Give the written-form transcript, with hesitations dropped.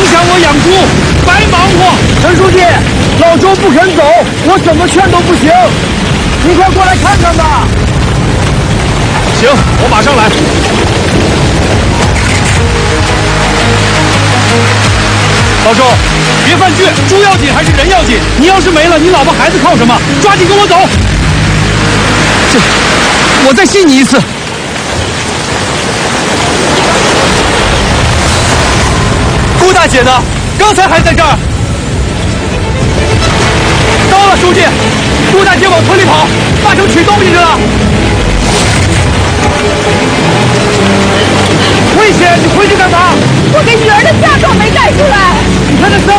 响我养猪，白忙活。 陈书记，老周不肯走，我怎么劝都不行。你快过来看看吧。 行，我马上来。老周，别犯倔，猪要紧还是人要紧？你要是没了，你老婆孩子靠什么？抓紧跟我走。我再信你一次。顾大姐呢？刚才还在这儿。到了，书记，顾大姐往村里跑，八成取东西去了。危险！你回去干嘛？ 我给女儿的嫁妆没带出来。 你看那